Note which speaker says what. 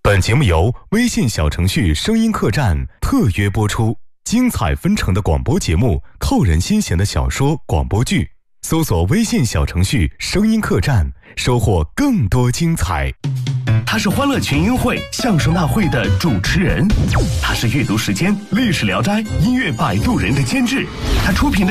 Speaker 1: 本节目由微信小程序声音客栈特约播出，精彩纷呈的广播节目，扣人心弦的小说广播剧，搜索微信小程序声音客栈，收获更多精彩。
Speaker 2: 他是欢乐群英会相声大会的主持人，他是阅读时间历史聊斋音乐摆渡人的监制，他出品的